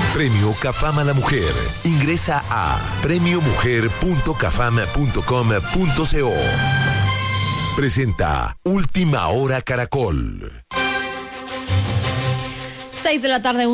Premio CAFAM a la Mujer. Ingresa a premiomujer.cafam.com.co. Presenta Última Hora Caracol. 6 de la tarde.